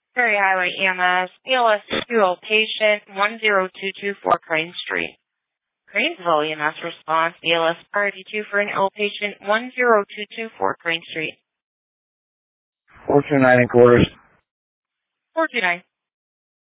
Perry Highway EMS, BLS 20 patient 10224 Crane Street. Cranesville EMS response, BLS priority 2 for an ill patient 10224 Crane Street. 429 in quarters. 429.